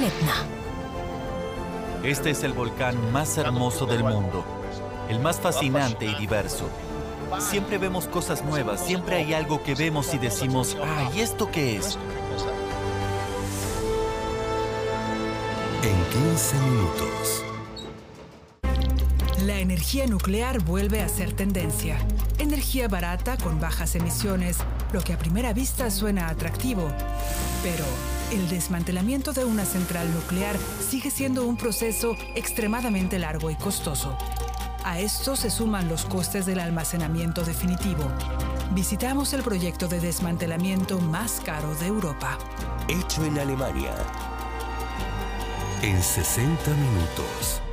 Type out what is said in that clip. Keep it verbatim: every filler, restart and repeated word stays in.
Etna. Este es el volcán más hermoso del mundo, el más fascinante y diverso. Siempre vemos cosas nuevas, siempre hay algo que vemos y decimos, ah, ¿y esto qué es? En quince minutos. La energía nuclear vuelve a ser tendencia. Energía barata con bajas emisiones, lo que a primera vista suena atractivo. Pero el desmantelamiento de una central nuclear sigue siendo un proceso extremadamente largo y costoso. A esto se suman los costes del almacenamiento definitivo. Visitamos el proyecto de desmantelamiento más caro de Europa. Hecho en Alemania. En sesenta minutos.